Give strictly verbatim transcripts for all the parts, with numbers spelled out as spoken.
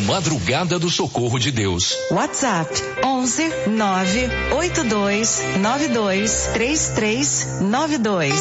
Madrugada do Socorro de Deus. WhatsApp onze nove oito dois nove dois três três nove dois.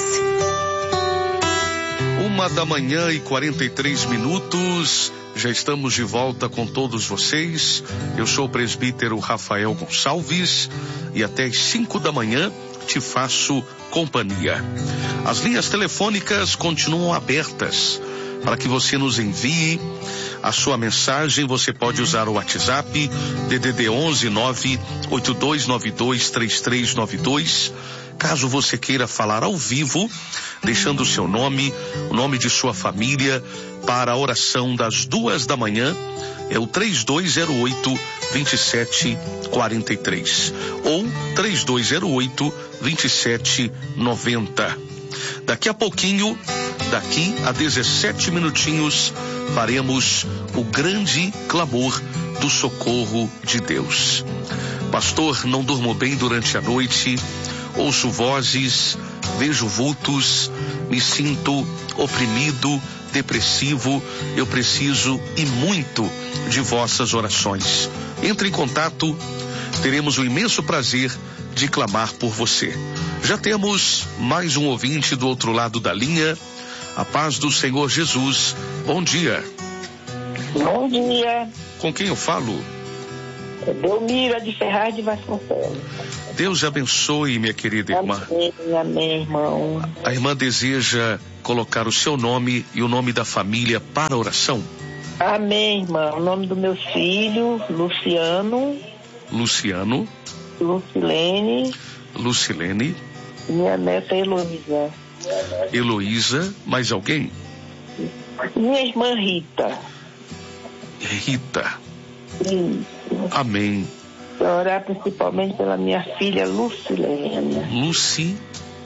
Uma da manhã e quarenta e três minutos. Já estamos de volta com todos vocês. Eu sou o presbítero Rafael Gonçalves e até às cinco da manhã te faço companhia. As linhas telefônicas continuam abertas para que você nos envie a sua mensagem. Você pode usar o WhatsApp D D D onze nove oito dois nove dois três três nove dois. Caso você queira falar ao vivo, deixando o seu nome, o nome de sua família, para a oração das duas da manhã, é o três dois zero oito, dois sete quatro três ou três dois zero oito, dois sete nove zero. Daqui a pouquinho, daqui a dezessete minutinhos, faremos o grande clamor do socorro de Deus. Pastor, não durmo bem durante a noite, ouço vozes, vejo vultos, me sinto oprimido, depressivo. Eu preciso e muito de vossas orações. Entre em contato, teremos o imenso prazer de clamar por você. Já temos mais um ouvinte do outro lado da linha. A paz do Senhor Jesus. Bom dia. Bom dia. Com quem eu falo? É Belmira de Ferraz de Vasconcelos. Deus abençoe, minha querida irmã. Amém, amém, irmão. A irmã deseja colocar o seu nome e o nome da família para a oração? Amém, irmão. O nome do meu filho, Luciano. Luciano. Lucilene. Lucilene. Minha neta Heloísa. Heloísa. Mais alguém? Minha irmã Rita. Rita. Isso. Amém. Orar principalmente pela minha filha Lucilene. Lucilene.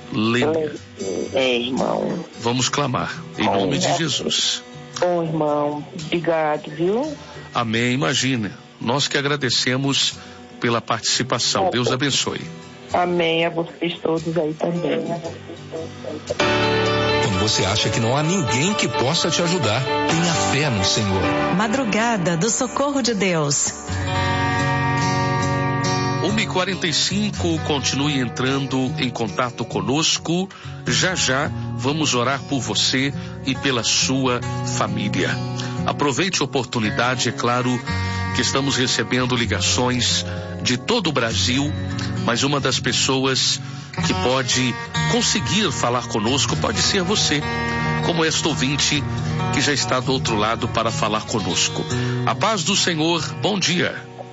É, irmão. Vamos clamar em Bom, nome de Jesus. Bom, irmão. Obrigado, viu? Amém. Imagina. Nós que agradecemos pela participação. Deus abençoe. Amém. A vocês todos aí também. Quando você acha que não há ninguém que possa te ajudar, tenha fé no Senhor. Madrugada do Socorro de Deus. uma e quarenta e cinco, continue entrando em contato conosco. Já já vamos orar por você e pela sua família. Aproveite a oportunidade, é claro que estamos recebendo ligações de todo o Brasil, mas uma das pessoas que pode conseguir falar conosco pode ser você, como esta ouvinte que já está do outro lado para falar conosco. A paz do Senhor, bom dia.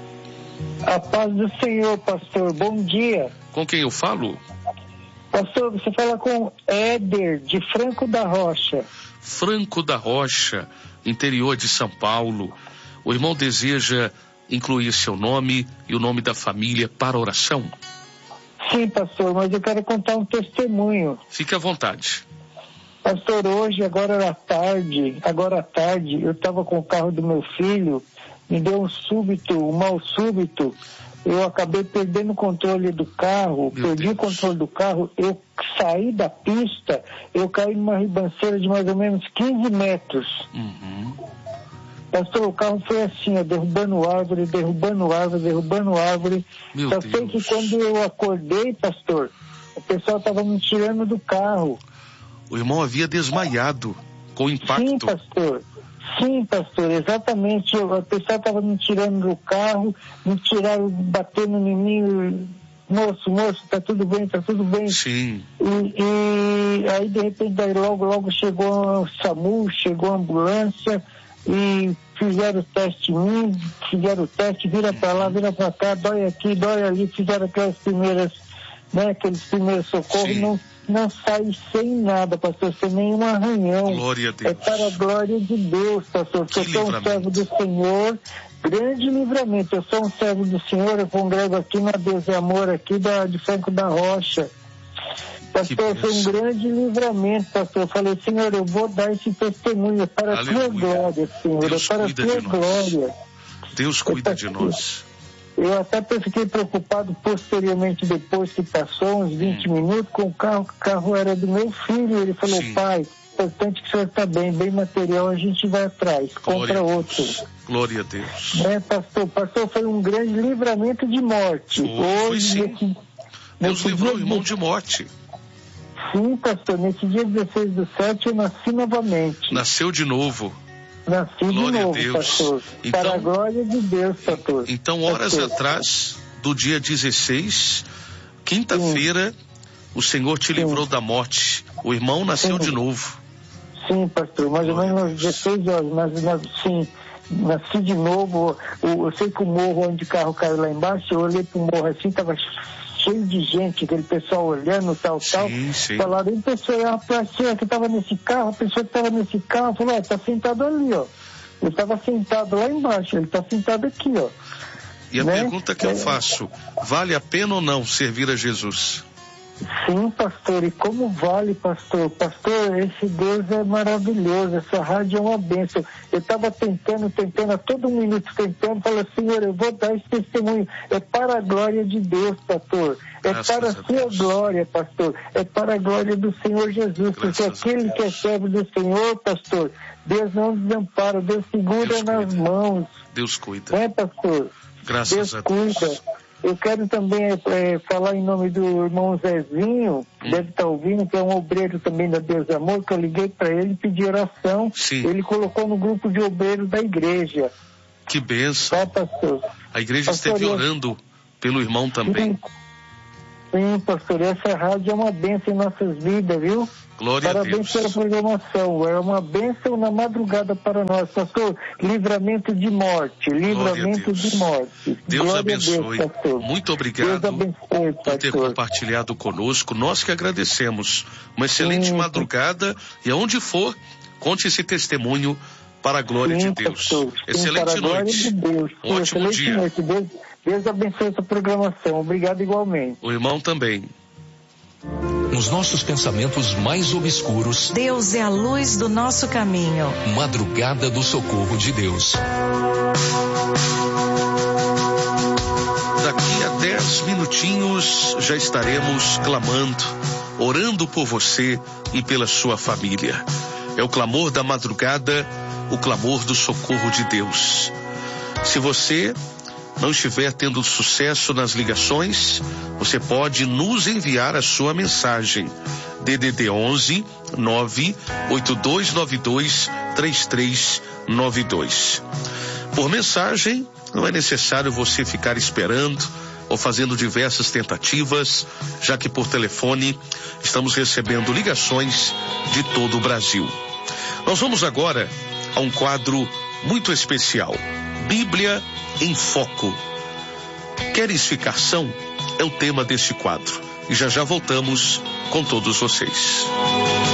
A paz do Senhor, pastor, bom dia. Com quem eu falo? Pastor, você fala com Éder, de Franco da Rocha. Franco da Rocha, interior de São Paulo. O irmão deseja incluir seu nome e o nome da família para a oração? Sim, pastor, mas eu quero contar um testemunho. Fique à vontade. Pastor, hoje, agora à tarde, agora à tarde, eu estava com o carro do meu filho, me deu um súbito, um mal súbito, eu acabei perdendo o controle do carro, Meu perdi Deus. o controle do carro, eu saí da pista, eu caí numa ribanceira de mais ou menos quinze metros. Uhum. Pastor, o carro foi assim, ó, derrubando árvore, derrubando árvore, derrubando árvore. Meu Só sei Deus. que quando eu acordei, pastor, o pessoal estava me tirando do carro. O irmão havia desmaiado com o impacto. Sim, pastor. Sim, pastor, exatamente. O pessoal estava me tirando do carro, me tiraram, batendo em mim. Moço, moço, tá tudo bem, tá tudo bem. Sim. E, e aí, de repente, daí logo, logo chegou o SAMU, chegou a ambulância e fizeram o teste em mim, fizeram o teste, vira para lá, vira para cá, dói aqui, dói ali, fizeram aquelas primeiras, né, aqueles primeiros socorros, não, não sai sem nada, pastor, sem nenhum arranhão. Glória a Deus. É para a glória de Deus, pastor, porque eu sou um servo do Senhor, grande livramento, eu sou um servo do Senhor, eu congrego aqui na Deus é Amor, aqui da, de Franco da Rocha. Pastor, foi um grande livramento, pastor. Eu falei, Senhor, eu vou dar esse testemunho para Aleluia. a tua glória, Senhor, Deus para a cuida tua de nós. glória. Deus cuida Eu, de nós. Eu até fiquei preocupado posteriormente, depois que passou uns vinte hum. minutos, com o carro, que o carro era do meu filho. Ele falou, Sim. pai, importante que o senhor está bem, bem material, a gente vai atrás, compra outro. Glória a Deus. Né, pastor? Pastor, foi um grande livramento de morte. Foi, Hoje, foi sim. nesse, Deus nesse livrou o dia irmão de morte. Sim, pastor, nesse dia dezesseis do sete eu nasci novamente. Nasceu de novo. Nasci Glória de novo, a Deus. pastor. Então, para a glória de Deus, pastor. Então, horas pastor. atrás, do dia dezesseis, quinta-feira, o Senhor te livrou da morte. O irmão nasceu Sim. de novo. Sim, pastor, mais ou menos às dezesseis horas, mas, mas sim, nasci de novo. Eu, eu sei que o morro onde o carro caiu lá embaixo, eu olhei para o morro assim, estava cheio de gente, aquele pessoal olhando, tal, sim, tal. Sim. Falaram, e pessoa, a pessoa que estava nesse carro, a pessoa que estava nesse carro, falou, está sentado ali, ó. Eu estava sentado lá embaixo, ele está sentado aqui, ó. E a né? pergunta que é... eu faço, vale a pena ou não servir a Jesus? Sim, pastor, e como vale, pastor? Pastor, esse Deus é maravilhoso, essa rádio é uma bênção. Eu estava tentando, tentando, a todo minuto tentando, falando, Senhor, eu vou dar esse testemunho. É para a glória de Deus, pastor. É Graças para a, a sua Deus. glória, pastor. É para a glória do Senhor Jesus. Graças Porque aquele que é servo do Senhor, pastor, Deus não desampara, Deus segura Deus nas cuida. mãos. Deus cuida. Não é, pastor? Graças Deus a Deus. cuida. Eu quero também é, falar em nome do irmão Zezinho, Hum. deve estar ouvindo, que é um obreiro também da Deus Amor, que eu liguei para ele e pedi oração. Sim. Ele colocou no grupo de obreiros da igreja. Que bênção. Tá, pastor? A igreja Pastor, esteve eu- orando pelo irmão também. Sim, sim, pastor, essa rádio é uma bênção em nossas vidas, viu? Glória a Parabéns Deus. pela programação, é uma bênção na madrugada para nós, pastor. Livramento de morte, livramento Deus. de morte. Deus Glória abençoe. A Deus, pastor. Muito Deus obrigado abençoe, por ter pastor. compartilhado conosco. Nós que agradecemos. Uma excelente Sim. madrugada e aonde for, conte esse testemunho para a glória Sim, de Deus. pastor. Sim, Excelente para a glória noite. de Deus. Um Sim, ótimo excelente dia. noite. Deus, Deus abençoe essa programação. Obrigado igualmente. O irmão também. Nos nossos pensamentos mais obscuros, Deus é a luz do nosso caminho. madrugada do socorro de Deus. Daqui a dez minutinhos já estaremos clamando, orando por você e pela sua família. É o clamor da madrugada, o clamor do socorro de Deus. Se você não estiver tendo sucesso nas ligações, você pode nos enviar a sua mensagem. D D D onze nove oito dois nove dois três três nove dois. Por mensagem, não é necessário você ficar esperando ou fazendo diversas tentativas, já que por telefone estamos recebendo ligações de todo o Brasil. Nós vamos agora a um quadro muito especial. Bíblia em Foco. Queres ficar são? É o tema deste quadro. E já já voltamos com todos vocês.